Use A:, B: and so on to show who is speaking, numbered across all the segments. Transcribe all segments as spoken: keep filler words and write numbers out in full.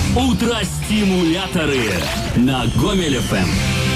A: Утро-стимуляторы на Гомель эф эм.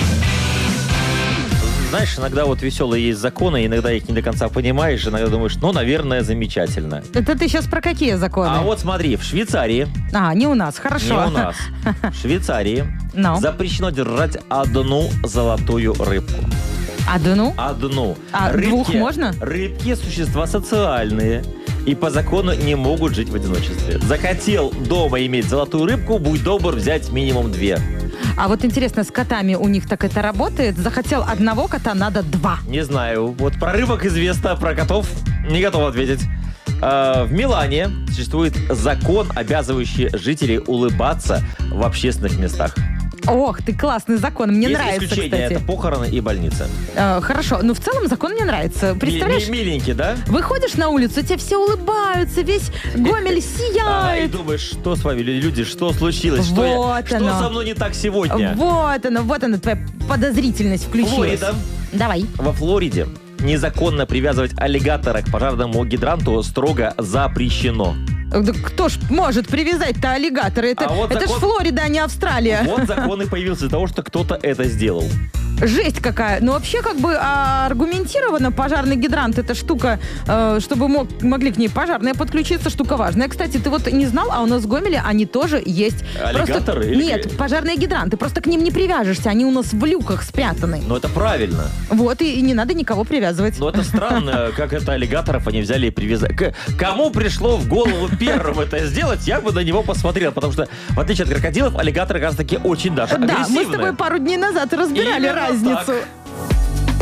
B: Знаешь, иногда вот веселые есть законы, иногда их не до конца понимаешь, иногда думаешь, ну, наверное, замечательно.
C: Это ты сейчас про какие законы?
B: А вот смотри, в Швейцарии...
C: А, не у нас, хорошо.
B: Не у нас. В Швейцарии
C: No.
B: запрещено держать одну золотую рыбку.
C: Одну?
B: Одну.
C: А двух можно?
B: Рыбки – существа социальные. И по закону не могут жить в одиночестве. Захотел дома иметь золотую рыбку, будь добр взять минимум две.
C: А вот интересно, с котами у них так это работает? Захотел одного кота, надо два.
B: Не знаю. Вот про рыбок известно, про котов не готов ответить. А, в Милане существует закон, обязывающий жителей улыбаться в общественных местах.
C: Ох, ты классный закон, мне
B: Есть
C: нравится,
B: исключение,
C: кстати.
B: это похороны и больницы.
C: Э, хорошо, ну в целом закон мне нравится. Представляешь,
B: Ми- Миленький, да?
C: выходишь на улицу, тебе все улыбаются, весь Гомель
B: А, и
C: сияет.
B: думаешь, что с вами, люди, что случилось? Что, я-
C: Вот
B: что
C: оно.
B: со мной не так сегодня?
C: Вот она, вот она, твоя подозрительность включилась.
B: Флорида.
C: Давай.
B: Во Флориде незаконно привязывать аллигатора к пожарному гидранту строго запрещено.
C: Да кто ж может привязать-то аллигатора? Это,
B: А вот
C: это
B: закон-
C: ж Флорида, а не Австралия.
B: Вот закон и появился из-за того, что кто-то это сделал.
C: Жесть какая. Но вообще как бы а, аргументированно пожарный гидрант, эта штука, э, чтобы мог, могли к ней пожарные подключиться, штука важная. Кстати, ты вот не знал, а у нас в Гомеле они тоже есть.
B: Аллигаторы
C: Просто,
B: или
C: нет,
B: как?
C: пожарные гидранты. Просто к ним не привяжешься, они у нас в люках спрятаны.
B: Но это правильно.
C: Вот, и, и не надо никого привязывать.
B: Но это странно, как это аллигаторов они взяли и привязали. К- кому пришло в голову первым это сделать, я бы на него посмотрел. Потому что, в отличие от крокодилов, аллигаторы, как раз таки, очень даже
C: Да,
B: агрессивны.
C: мы с тобой пару дней назад разбирали
B: Именно
C: разницу.
B: так.